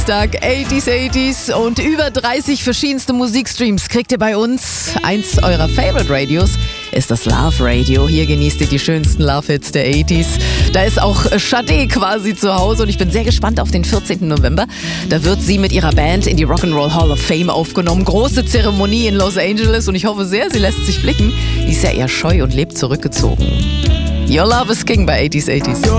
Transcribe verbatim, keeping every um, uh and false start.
Tag achtziger, achtziger und über dreißig verschiedenste Musikstreams kriegt ihr bei uns. Eins eurer Favorite Radios ist das Love Radio. Hier genießt ihr die schönsten Love-Hits der achtziger. Da ist auch Sade quasi zu Hause und ich bin sehr gespannt auf den vierzehnten November. Da wird sie mit ihrer Band in die Rock'n'Roll Hall of Fame aufgenommen. Große Zeremonie in Los Angeles und ich hoffe sehr, sie lässt sich blicken. Die ist ja eher scheu und lebt zurückgezogen. Your Love is King bei achtziger, achtziger.